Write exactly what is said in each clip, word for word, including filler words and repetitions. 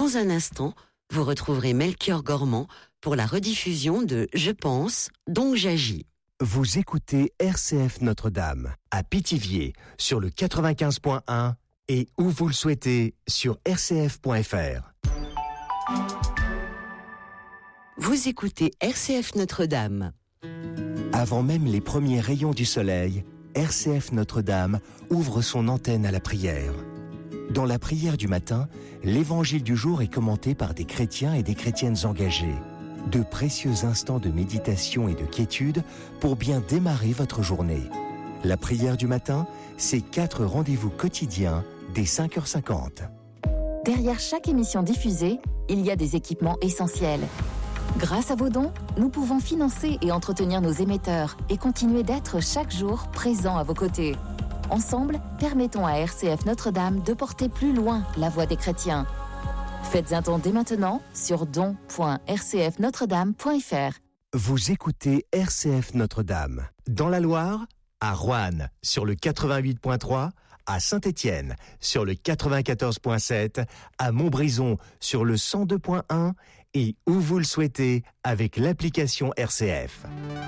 Dans un instant, vous retrouverez Melchior Gormand pour la rediffusion de Je pense, donc j'agis. Vous écoutez R C F Notre-Dame à Pithiviers sur le quatre-vingt-quinze point un et où vous le souhaitez sur r c f point f r. Vous écoutez R C F Notre-Dame. Avant même les premiers rayons du soleil, R C F Notre-Dame ouvre son antenne à la prière. Dans la prière du matin, l'évangile du jour est commenté par des chrétiens et des chrétiennes engagés. De précieux instants de méditation et de quiétude pour bien démarrer votre journée. La prière du matin, c'est quatre rendez-vous quotidiens dès cinq heures cinquante. Derrière chaque émission diffusée, il y a des équipements essentiels. Grâce à vos dons, nous pouvons financer et entretenir nos émetteurs et continuer d'être chaque jour présents à vos côtés. Ensemble, permettons à R C F Notre-Dame de porter plus loin la voix des chrétiens. Faites un don dès maintenant sur don point r c f notre dame point f r. Vous écoutez R C F Notre-Dame. Dans la Loire, à Roanne sur le quatre-vingt-huit point trois, à Saint-Étienne sur le quatre-vingt-quatorze point sept, à Montbrison sur le cent deux point un et où vous le souhaitez avec l'application R C F.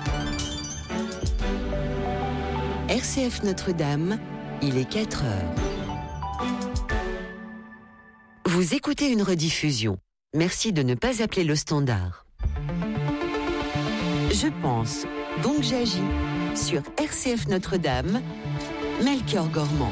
R C F Notre-Dame, il est quatre heures. Vous écoutez une rediffusion. Merci de ne pas appeler le standard. Je pense, donc j'agis sur R C F Notre-Dame, Melchior Gormand.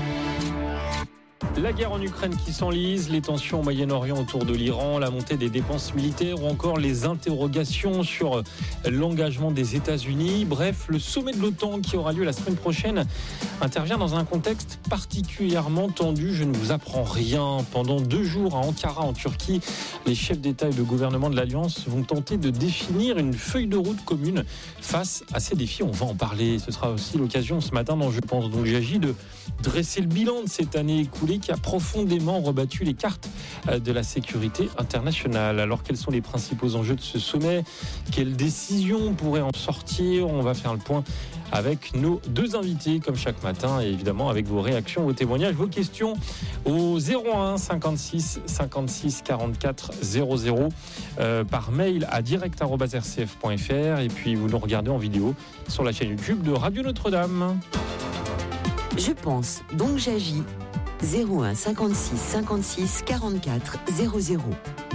La guerre en Ukraine qui s'enlise, les tensions au Moyen-Orient autour de l'Iran, la montée des dépenses militaires ou encore les interrogations sur l'engagement des États-Unis. Bref, le sommet de l'OTAN qui aura lieu la semaine prochaine intervient dans un contexte particulièrement tendu. Je ne vous apprends rien. Pendant deux jours à Ankara, en Turquie, les chefs d'État et de gouvernement de l'Alliance vont tenter de définir une feuille de route commune face à ces défis. On va en parler. Ce sera aussi l'occasion ce matin, dont je pense donc j'agis, de dresser le bilan de cette année écoulée qui a profondément rebattu les cartes de la sécurité internationale. Alors, quels sont les principaux enjeux de ce sommet ? Quelles décisions pourraient en sortir ? On va faire le point avec nos deux invités, comme chaque matin, et évidemment avec vos réactions, vos témoignages, vos questions au zéro un cinquante-six cinquante-six quarante-quatre zéro zéro, euh, par mail à direct arobase r c f point f r, et puis vous nous regardez en vidéo sur la chaîne YouTube de Radio Notre-Dame. Je pense, donc j'agis. zéro un cinquante-six cinquante-six quarante-quatre zéro zéro.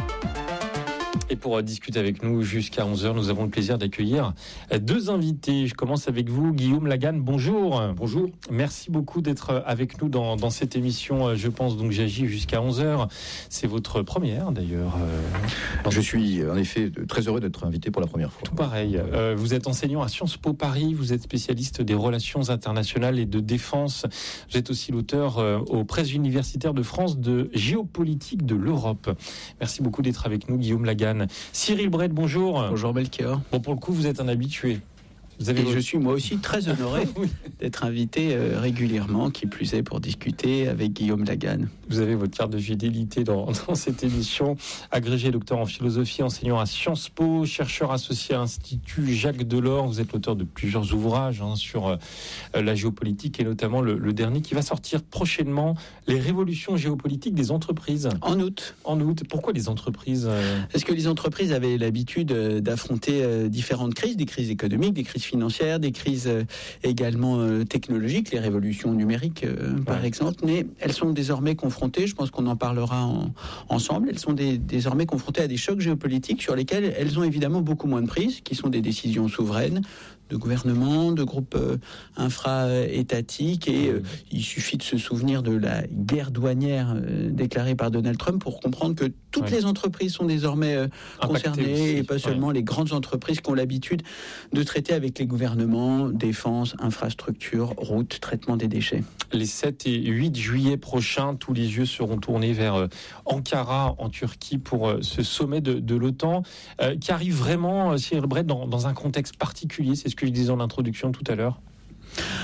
Et pour discuter avec nous jusqu'à onze heures, nous avons le plaisir d'accueillir deux invités. Je commence avec vous, Guillaume Laganne. Bonjour. Bonjour. Merci beaucoup d'être avec nous dans, dans cette émission. Je pense donc j'agis jusqu'à onze heures. C'est votre première d'ailleurs. Je suis en effet très heureux d'être invité pour la première fois. Tout pareil. Euh, vous êtes enseignant à Sciences Po Paris. Vous êtes spécialiste des relations internationales et de défense. Vous êtes aussi l'auteur euh, aux presses universitaires de France de Géopolitique de l'Europe. Merci beaucoup d'être avec nous, Guillaume Laganne. Cyril Brett, bonjour. Bonjour Melchior. Bon, pour le coup, vous êtes un habitué. Vous avez... Et je suis moi aussi très honoré oui. d'être invité euh, régulièrement, qui plus est pour discuter avec Guillaume Laganne. Vous avez votre carte de fidélité dans, dans cette émission. Agrégé docteur en philosophie, enseignant à Sciences Po, chercheur associé à l'Institut Jacques Delors. Vous êtes l'auteur de plusieurs ouvrages hein, sur euh, la géopolitique et notamment le, le dernier qui va sortir prochainement, Les révolutions géopolitiques des entreprises. En août. En août. Pourquoi les entreprises euh... Parce que les entreprises avaient l'habitude d'affronter euh, différentes crises, des crises économiques, des crises financières, des crises euh, également euh, technologiques, les révolutions numériques euh, ouais. par exemple, mais elles sont désormais confrontées, je pense qu'on en parlera en, ensemble, elles sont des, désormais confrontées à des chocs géopolitiques sur lesquels elles ont évidemment beaucoup moins de prise, qui sont des décisions souveraines, de gouvernement, de groupes euh, infra-étatiques, et euh, il suffit de se souvenir de la guerre douanière euh, déclarée par Donald Trump pour comprendre que toutes ouais. les entreprises sont désormais euh, concernées, aussi. Et pas seulement ouais. les grandes entreprises qui ont l'habitude de traiter avec les gouvernements, défense, infrastructure, routes, traitement des déchets. Les sept et huit juillet prochains, tous les yeux seront tournés vers euh, Ankara, en Turquie, pour euh, ce sommet de, de l'OTAN, euh, qui arrive vraiment, euh, Cyril Brett, dans, dans un contexte particulier, c'est ce que je disais en introduction tout à l'heure.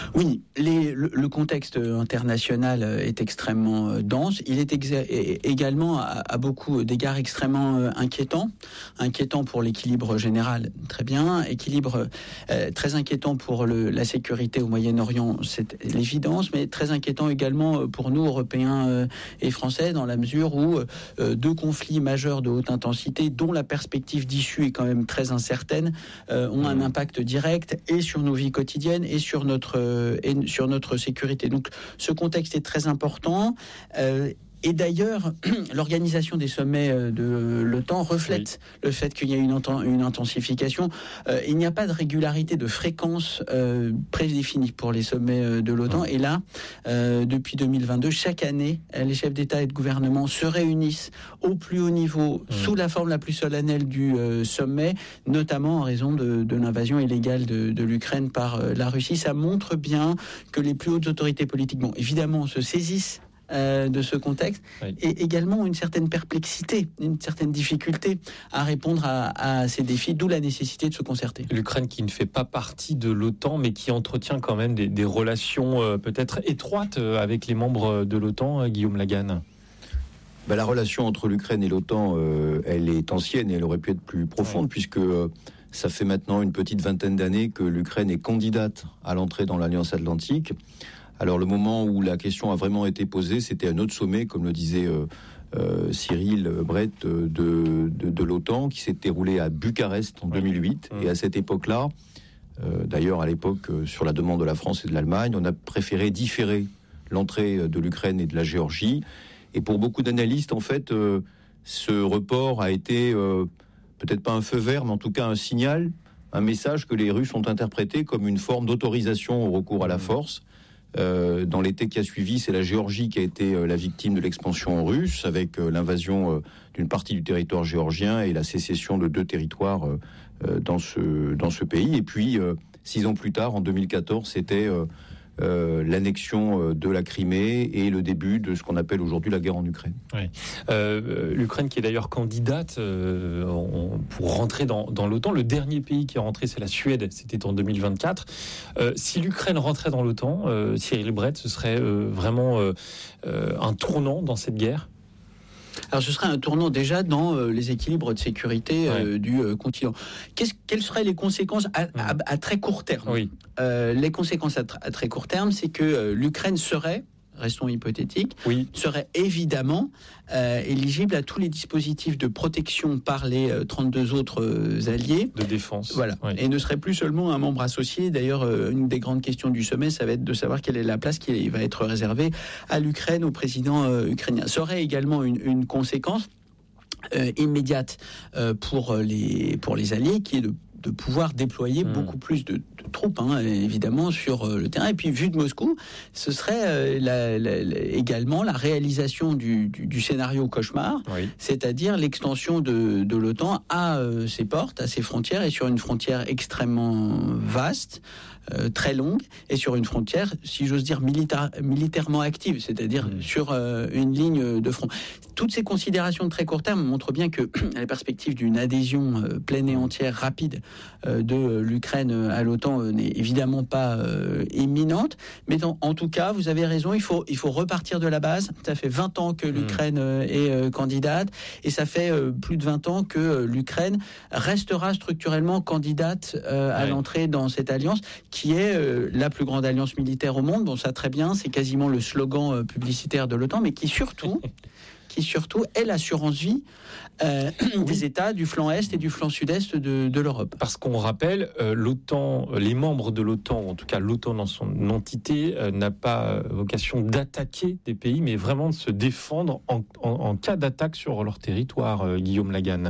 Oui, les, le, le contexte international est extrêmement dense. Il est exa- également à, à beaucoup d'égards extrêmement inquiétant. Inquiétant pour l'équilibre général, très bien. Équilibre euh, très inquiétant pour le, la sécurité au Moyen-Orient, c'est l'évidence, mais très inquiétant également pour nous, Européens euh, et Français, dans la mesure où euh, deux conflits majeurs de haute intensité, dont la perspective d'issue est quand même très incertaine, euh, ont un impact direct et sur nos vies quotidiennes et sur notre et sur notre sécurité. Donc ce contexte est très important. Euh, Et d'ailleurs, l'organisation des sommets de l'OTAN reflète oui. le fait qu'il y a une, une intensification. Euh, il n'y a pas de régularité de fréquence euh, prédéfinie pour les sommets de l'OTAN. Oui. Et là, euh, depuis deux mille vingt-deux, chaque année, les chefs d'État et de gouvernement se réunissent au plus haut niveau, oui. sous la forme la plus solennelle du euh, sommet, notamment en raison de, de l'invasion illégale de, de l'Ukraine par euh, la Russie. Ça montre bien que les plus hautes autorités politiques, bon, évidemment, se saisissent Euh, de ce contexte, oui. et également une certaine perplexité, une certaine difficulté à répondre à, à ces défis, d'où la nécessité de se concerter. L'Ukraine qui ne fait pas partie de l'OTAN, mais qui entretient quand même des, des relations euh, peut-être étroites avec les membres de l'OTAN, euh, Guillaume Laganne. Ben, la relation entre l'Ukraine et l'OTAN, euh, elle est ancienne et elle aurait pu être plus profonde, oui. puisque euh, ça fait maintenant une petite vingtaine d'années que l'Ukraine est candidate à l'entrée dans l'Alliance Atlantique. Alors le moment où la question a vraiment été posée, c'était un autre sommet, comme le disait euh, euh, Cyril Brett, de, de, de l'OTAN, qui s'est déroulé à Bucarest en deux mille huit. Mmh. Et à cette époque-là, euh, d'ailleurs à l'époque, euh, sur la demande de la France et de l'Allemagne, on a préféré différer l'entrée de l'Ukraine et de la Géorgie. Et pour beaucoup d'analystes, en fait, euh, ce report a été euh, peut-être pas un feu vert, mais en tout cas un signal, un message que les Russes ont interprété comme une forme d'autorisation au recours à la force. Euh, dans l'été qui a suivi, c'est la Géorgie qui a été euh, la victime de l'expansion russe, avec euh, l'invasion euh, d'une partie du territoire géorgien et la sécession de deux territoires euh, euh, dans ce dans ce pays. Et puis euh, six ans plus tard, en deux mille quatorze, c'était euh, euh, l'annexion de la Crimée et le début de ce qu'on appelle aujourd'hui la guerre en Ukraine. Oui. Euh, L'Ukraine qui est d'ailleurs candidate euh, on, pour rentrer dans, dans l'OTAN. Le dernier pays qui est rentré, c'est la Suède, c'était en deux mille vingt-quatre. Euh, si l'Ukraine rentrait dans l'OTAN, euh, Cyril Brett, ce serait euh, vraiment euh, euh, un tournant dans cette guerre? Alors ce serait un tournant déjà dans euh, les équilibres de sécurité euh, ouais. du euh, continent. Qu'est-ce, quelles seraient les conséquences à, à, à très court terme? Oui. euh, Les conséquences à, tr- à très court terme, c'est que euh, l'Ukraine serait, restons hypothétiques, oui. serait évidemment euh, éligible à tous les dispositifs de protection par les euh, trente-deux autres euh, alliés. De défense. Voilà. Oui. Et ne serait plus seulement un membre associé. D'ailleurs, euh, une des grandes questions du sommet, ça va être de savoir quelle est la place qui va être réservée à l'Ukraine, au président euh, ukrainien. Ça aurait également une, une conséquence euh, immédiate euh, pour les, pour les alliés, qui est de de pouvoir déployer mmh. beaucoup plus de, de troupes, hein, évidemment, sur euh, le terrain. Et puis, vu de Moscou, ce serait euh, la, la, la, également la réalisation du, du, du scénario cauchemar, oui. c'est-à-dire l'extension de, de l'OTAN à euh, ses portes, à ses frontières, et sur une frontière extrêmement vaste, euh, très longue, et sur une frontière, si j'ose dire, milita- militairement active, c'est-à-dire mmh. sur euh, une ligne de front. Toutes ces considérations de très court terme montrent bien que la perspective d'une adhésion euh, pleine et entière, rapide, euh, de l'Ukraine à l'OTAN euh, n'est évidemment pas euh, imminente. Mais dans, en tout cas, vous avez raison, il faut, il faut repartir de la base. Ça fait vingt ans que l'Ukraine euh, est euh, candidate, et ça fait euh, plus de vingt ans que euh, l'Ukraine restera structurellement candidate euh, à ouais. l'entrée dans cette alliance, qui est euh, la plus grande alliance militaire au monde. Bon, ça très bien, c'est quasiment le slogan euh, publicitaire de l'OTAN, mais qui surtout... qui surtout est l'assurance vie euh, oui. des États du flanc Est et du flanc Sud-Est de, de l'Europe. Parce qu'on rappelle, euh, l'OTAN, les membres de l'OTAN, en tout cas l'OTAN dans son entité, euh, n'a pas vocation d'attaquer des pays, mais vraiment de se défendre en, en, en cas d'attaque sur leur territoire, euh, Guillaume Laganne.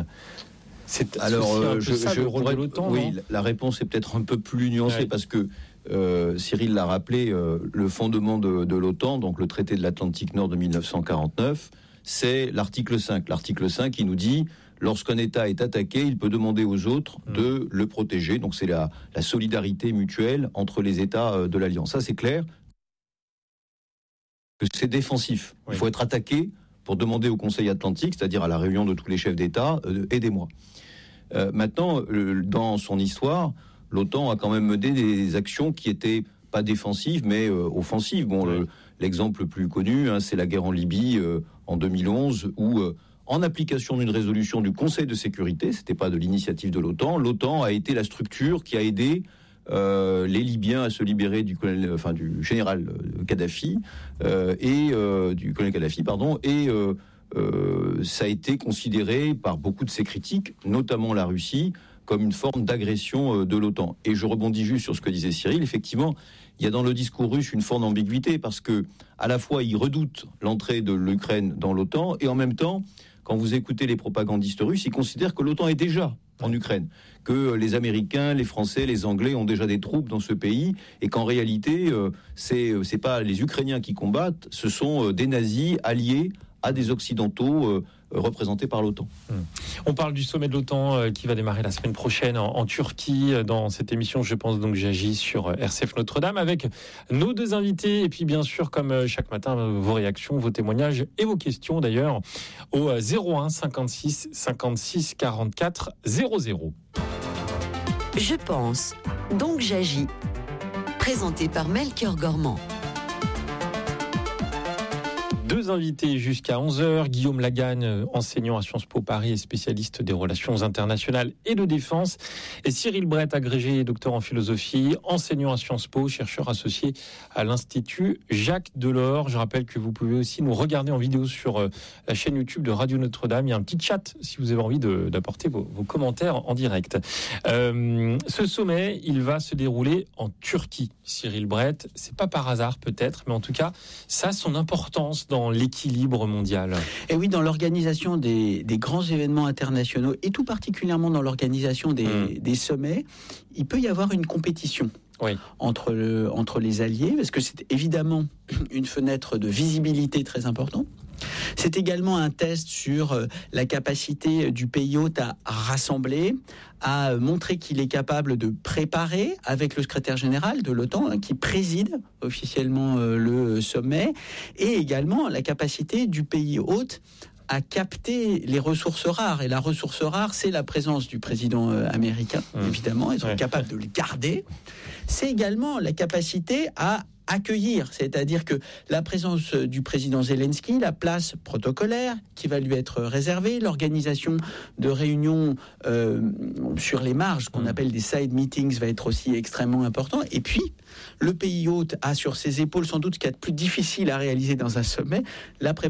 C'est alors un peu je, ça, je le rôle pourrais, de l'OTAN. Oui, non la réponse est peut-être un peu plus nuancée ouais. parce que euh, Cyril l'a rappelé, euh, le fondement de, de l'OTAN, donc le traité de l'Atlantique Nord de dix-neuf cent quarante-neuf, c'est l'article cinq. L'article cinq qui nous dit, lorsqu'un État est attaqué, il peut demander aux autres mmh. de le protéger. Donc c'est la, la solidarité mutuelle entre les États de l'Alliance. Ça c'est clair. C'est défensif. Oui. Il faut être attaqué pour demander au Conseil Atlantique, c'est-à-dire à la réunion de tous les chefs d'État, euh, aidez-moi. Euh, maintenant, euh, dans son histoire, l'OTAN a quand même mené des actions qui étaient pas défensive, mais euh, offensive. Bon, le, l'exemple le plus connu, hein, c'est la guerre en Libye euh, en deux mille onze, où, euh, en application d'une résolution du Conseil de sécurité, c'était pas de l'initiative de l'OTAN, l'OTAN a été la structure qui a aidé euh, les Libyens à se libérer du, colonel, enfin, du général Kadhafi, euh, et euh, du colonel Kadhafi, pardon, et euh, euh, ça a été considéré par beaucoup de ses critiques, notamment la Russie, comme une forme d'agression de l'OTAN. Et je rebondis juste sur ce que disait Cyril. Effectivement, il y a dans le discours russe une forme d'ambiguïté parce que, à la fois, ils redoutent l'entrée de l'Ukraine dans l'OTAN et en même temps, quand vous écoutez les propagandistes russes, ils considèrent que l'OTAN est déjà en Ukraine, que les Américains, les Français, les Anglais ont déjà des troupes dans ce pays et qu'en réalité, euh, c'est, c'est pas les Ukrainiens qui combattent, ce sont euh, des nazis alliés à des Occidentaux euh, représentés par l'OTAN. On parle du sommet de l'OTAN euh, qui va démarrer la semaine prochaine en, en Turquie. Dans cette émission, je pense donc j'agis sur R C F Notre-Dame avec nos deux invités et puis bien sûr, comme chaque matin, vos réactions, vos témoignages et vos questions d'ailleurs au zéro un cinquante-six cinquante-six quarante-quatre zéro zéro. Je pense, donc j'agis. Présenté par Melchior Gormand. Deux invités jusqu'à onze heures. Guillaume Lagagne, enseignant à Sciences Po Paris et spécialiste des relations internationales et de défense. Et Cyril Brett, agrégé et docteur en philosophie, enseignant à Sciences Po, chercheur associé à l'Institut Jacques Delors. Je rappelle que vous pouvez aussi nous regarder en vidéo sur la chaîne YouTube de Radio Notre-Dame. Il y a un petit chat si vous avez envie de, d'apporter vos, vos commentaires en direct. Euh, ce sommet, il va se dérouler en Turquie. Cyril Brett, c'est pas par hasard peut-être, mais en tout cas, ça a son importance dans dans l'équilibre mondial. Et oui, dans l'organisation des, des grands événements internationaux, et tout particulièrement dans l'organisation des, mmh. des sommets, il peut y avoir une compétition. Oui. Entre, le, entre les alliés, parce que c'est évidemment une fenêtre de visibilité très importante. C'est également un test sur la capacité du pays hôte à rassembler, à montrer qu'il est capable de préparer avec le secrétaire général de l'OTAN, hein, qui préside officiellement euh, le sommet, et également la capacité du pays hôte à capter les ressources rares. Et la ressource rare, c'est la présence du président euh, américain, mmh. évidemment, ils sont ouais. capables de le garder. C'est également la capacité à accueillir, c'est-à-dire que la présence du président Zelensky, la place protocolaire qui va lui être réservée, l'organisation de réunions euh, sur les marges, qu'on appelle des side meetings, va être aussi extrêmement important. Et puis, le pays hôte a sur ses épaules sans doute ce qu'il y a de plus difficile à réaliser dans un sommet, la préparation